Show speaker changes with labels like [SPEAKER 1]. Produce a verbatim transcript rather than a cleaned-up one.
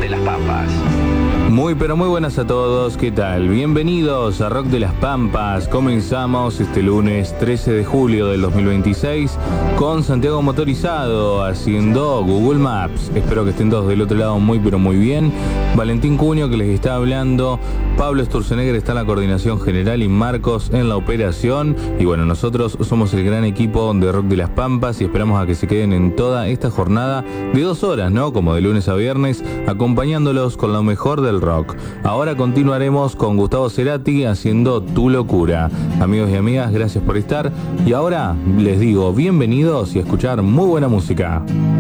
[SPEAKER 1] de las Pampas.
[SPEAKER 2] Muy pero muy buenas a todos, ¿qué tal? Bienvenidos a Rock de las Pampas. Comenzamos este lunes trece de julio del dos mil veintiséis con Santiago Motorizado haciendo Google Maps. Espero que estén todos del otro lado muy pero muy bien. Valentín Cuño que les está hablando, Pablo Sturzenegger está en la coordinación general y Marcos en la operación. Y bueno, nosotros somos el gran equipo de Rock de las Pampas y esperamos a que se queden en toda esta jornada de dos horas, ¿no? Como de lunes a viernes, acompañándolos con lo mejor del rock. Ahora continuaremos con Gustavo Cerati haciendo Tu Locura. Amigos y amigas, gracias por estar. Y ahora les digo bienvenidos y a escuchar muy buena música.